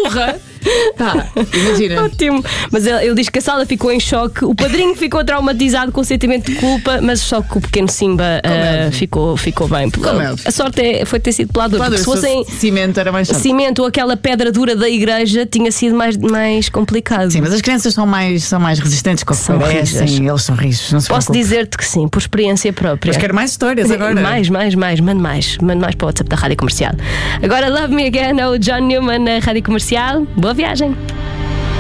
burra. Tá, imagina. Ótimo. Mas ele diz que a sala ficou em choque. O padrinho ficou traumatizado com o sentimento de culpa, mas só que o pequeno Simba ficou bem. A sorte foi ter sido pelador. Porque se fossem cimento era mais chato. Cimento ou aquela pedra dura da igreja, tinha sido mais complicado. Sim, mas as crianças são mais resistentes com o que parecem. Eles são rijos. Não se Posso dizer-te que sim, por experiência própria. Mas quero mais histórias agora. Mais. Mande mais para o WhatsApp da Rádio Comercial. Agora Love Me Again, o John Newman na Rádio Comercial. Boa viagem.